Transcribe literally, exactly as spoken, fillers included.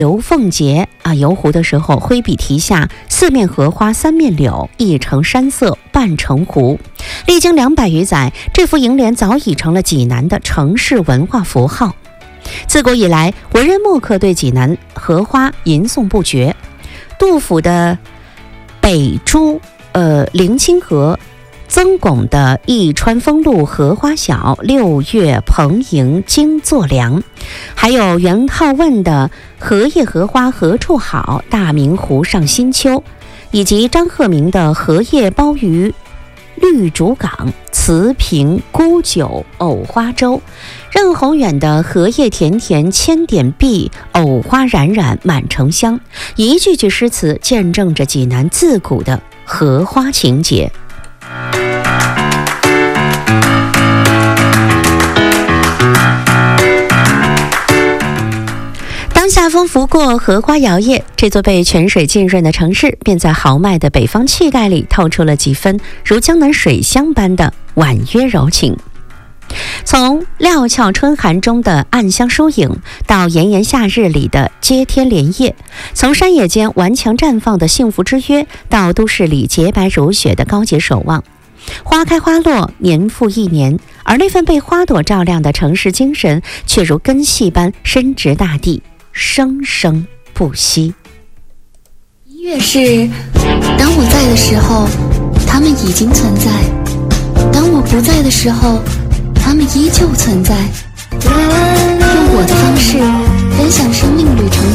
刘凤杰啊，游湖的时候挥笔题下四面荷花三面柳，一城山色半城湖。历经两百余载，这幅楹联早已成了济南的城市文化符号。自古以来，文人墨客对济南荷花吟诵不绝。杜甫的北诸呃凌清河，曾巩的一川风路荷花小，六月蓬迎惊作凉，还有元好问的荷叶荷花何处好，大明湖上新秋，以及张鹤鸣的荷叶鲍鱼绿竹港，瓷瓶沽酒藕花粥，任宏远的荷叶田田千点碧，藕花冉冉满城香，一句句诗词见证着济南自古的荷花情节。当夏风拂过，荷花摇曳，这座被泉水浸润的城市便在豪迈的北方气概里透出了几分如江南水乡般的婉约柔情。从料峭春寒中的暗香疏影，到炎炎夏日里的接天莲叶，从山野间顽强绽放的幸福之约，到都市里洁白如雪的高洁守望。花开花落，年复一年，而那份被花朵照亮的城市精神，却如根系般深植大地，生生不息。 音乐是，当我在的时候，它们已经存在；当我不在的时候，它们依旧存在。用我的方式分享生命旅程。